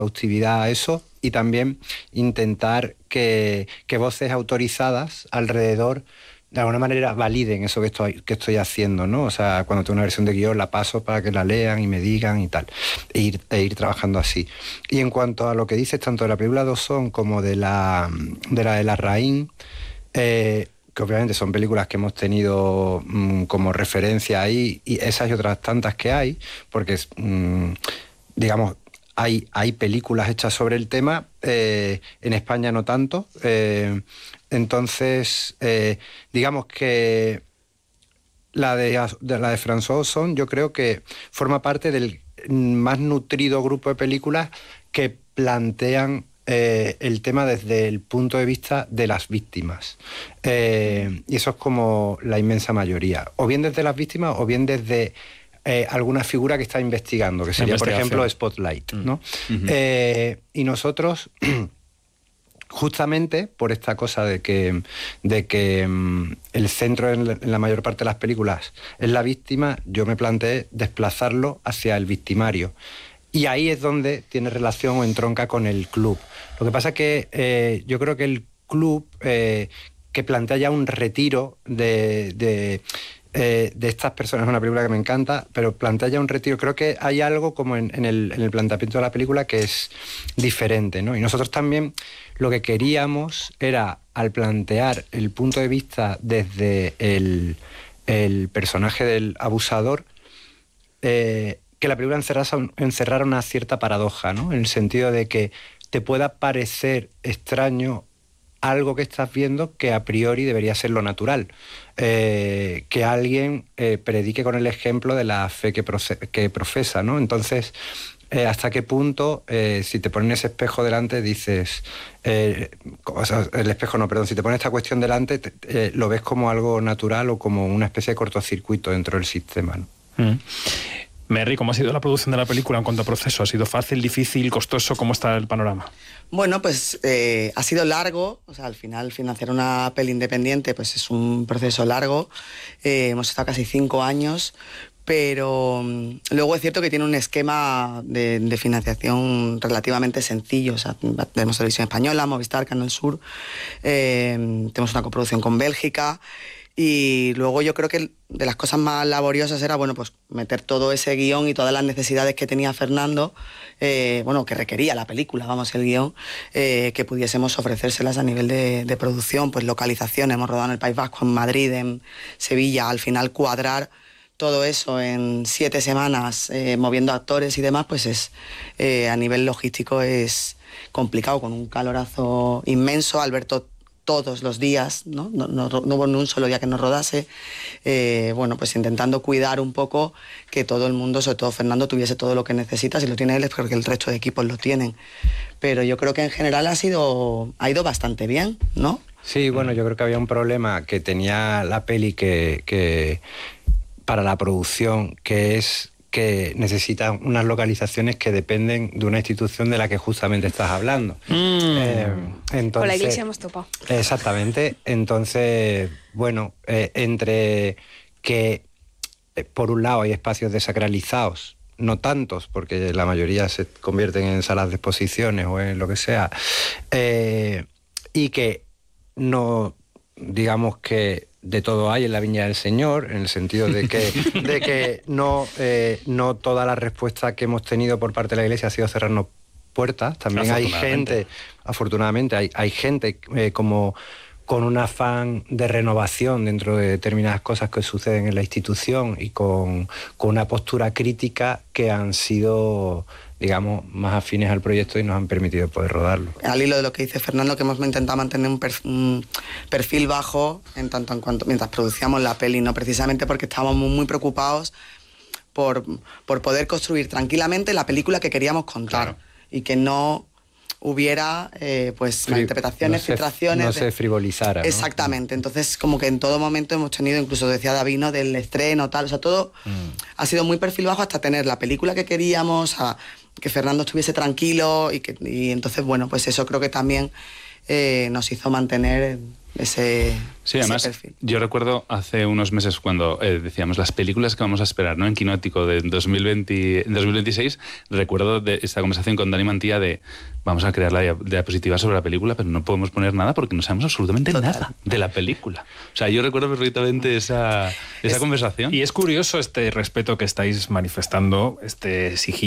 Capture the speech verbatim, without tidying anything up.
exhaustividad a eso y también intentar que, que voces autorizadas alrededor de alguna manera validen eso que estoy, que estoy haciendo, ¿no? O sea, cuando tengo una versión de guión la paso para que la lean y me digan y tal, e ir, e ir trabajando así. Y en cuanto a lo que dices tanto de la película Dawson como de la de la de Larraín, eh, que obviamente son películas que hemos tenido mmm, como referencia ahí, y esas y otras tantas que hay, porque mmm, digamos, hay, hay películas hechas sobre el tema, eh, en España no tanto, eh, entonces eh, digamos que la de, de, la de François Ozon yo creo que forma parte del más nutrido grupo de películas que plantean eh, el tema desde el punto de vista de las víctimas. Eh, y eso es como la inmensa mayoría. O bien desde las víctimas o bien desde eh, alguna figura que está investigando, que sería, por ejemplo, Spotlight, ¿no? Uh-huh. eh, y nosotros... justamente por esta cosa de que, de que um, el centro en la, en la mayor parte de las películas es la víctima, yo me planteé desplazarlo hacia el victimario. Y ahí es donde tiene relación o entronca con el club. Lo que pasa es que eh, yo creo que el club, eh, que plantea ya un retiro de... de Eh, de estas personas, es una película que me encanta, pero plantea ya un retiro. Creo que hay algo como en, en, el, en el planteamiento de la película que es diferente, ¿no? Y nosotros también lo que queríamos era, al plantear el punto de vista desde el, el personaje del abusador, eh, que la película encerrara, encerrara una cierta paradoja, ¿no? En el sentido de que te pueda parecer extraño algo que estás viendo que a priori debería ser lo natural. Eh, que alguien eh, predique con el ejemplo de la fe que, proce- que profesa, ¿no? Entonces, eh, ¿hasta qué punto, eh, si te ponen ese espejo delante, dices... Eh, o sea, el espejo no, perdón, si te pones esta cuestión delante, te, eh, lo ves como algo natural o como una especie de cortocircuito dentro del sistema, ¿no? Mm. Merry, ¿cómo ha sido la producción de la película en cuanto a proceso? ¿Ha sido fácil, difícil, costoso? ¿Cómo está el panorama? Bueno, pues eh, ha sido largo. O sea, al final financiar una peli independiente pues es un proceso largo. Eh, hemos estado casi cinco años, pero um, luego es cierto que tiene un esquema de, de financiación relativamente sencillo. O sea, tenemos Televisión Española, Movistar, Canal Sur, eh, tenemos una coproducción con Bélgica. Y luego yo creo que de las cosas más laboriosas era, bueno, pues meter todo ese guión y todas las necesidades que tenía Fernando, eh, bueno, que requería la película, vamos, el guión, eh, que pudiésemos ofrecérselas a nivel de, de producción, pues localización, hemos rodado en el País Vasco, en Madrid, en Sevilla, al final cuadrar todo eso en siete semanas, eh, moviendo actores y demás, pues es, eh, a nivel logístico es complicado, con un calorazo inmenso. Alberto todos los días, ¿no? No, no, no hubo ni un solo día que no rodase, eh, bueno, pues intentando cuidar un poco que todo el mundo, sobre todo Fernando, tuviese todo lo que necesita. Si lo tiene él es porque el resto de equipos lo tienen, pero yo creo que en general ha sido, ha ido bastante bien, ¿no? Sí, bueno, yo creo que había un problema que tenía la peli que, que para la producción, que es que necesitan unas localizaciones que dependen de una institución de la que justamente estás hablando. Mm. Eh, entonces, Con la iglesia hemos topado. Exactamente. Entonces, bueno, eh, entre que, eh, por un lado, hay espacios desacralizados, no tantos, porque la mayoría se convierten en salas de exposiciones o en lo que sea, eh, y que no, digamos que de todo hay en la Viña del Señor, en el sentido de que, de que no, eh, no toda la respuesta que hemos tenido por parte de la Iglesia ha sido cerrarnos puertas. También hay gente, afortunadamente, hay, hay gente eh, como con un afán de renovación dentro de determinadas cosas que suceden en la institución y con, con una postura crítica que han sido, digamos, más afines al proyecto y nos han permitido poder rodarlo. Al hilo de lo que dice Fernando, que hemos intentado mantener un perfil, un perfil bajo en tanto en cuanto mientras producíamos la peli, no precisamente porque estábamos muy, muy preocupados por, por poder construir tranquilamente la película que queríamos contar. Claro. Y que no hubiera eh, pues Fri- interpretaciones, no se, filtraciones... No de... se frivolizara, ¿no? Exactamente. Entonces, como que en todo momento hemos tenido, incluso decía Davino, del estreno, tal, o sea, todo mm. ha sido muy perfil bajo hasta tener la película que queríamos, a que Fernando estuviese tranquilo y que y entonces, bueno, pues eso creo que también eh, nos hizo mantener ese, sí, ese además, perfil. Yo recuerdo hace unos meses cuando eh, decíamos las películas que vamos a esperar, ¿no? En Quinótico de dos mil veinte, dos mil veintiséis, recuerdo de esta conversación con Dani Mantilla de vamos a crear la diapositiva sobre la película, pero no podemos poner nada porque no sabemos absolutamente Total. nada de la película. O sea, yo recuerdo perfectamente esa, esa es, conversación. Y es curioso este respeto que estáis manifestando, este sigilo